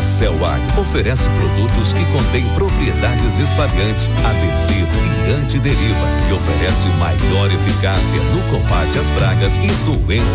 Celwag oferece produtos que contêm propriedades espalhantes, adesivo e antideriva e oferece maior eficácia no combate às pragas e doenças